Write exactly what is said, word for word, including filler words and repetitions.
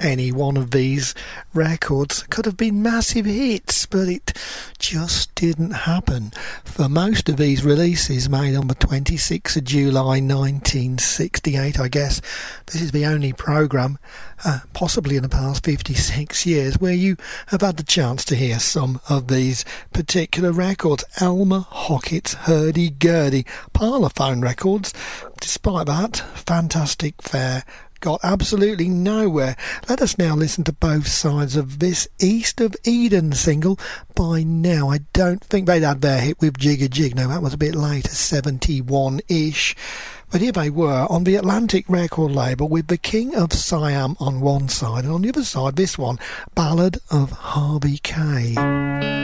any one of these records could have been massive hits, but it just didn't happen. For most of these releases made on the twenty-sixth of July nineteen sixty-eight, I guess this is the only programme, uh, possibly in the past fifty-six years, where you have had the chance to hear some of these particular records. Elmer Hockett's Hurdy-Gurdy, Parlophone Records. Despite that, fantastic fare. Got absolutely nowhere. Let us now listen to both sides of this East of Eden single. By now, I don't think they'd had their hit with Jig a Jig. No, that was a bit later, seventy-one-ish. But here they were on the Atlantic record label with The King of Siam on one side, and on the other side, this one, Ballad of Harvey Kay.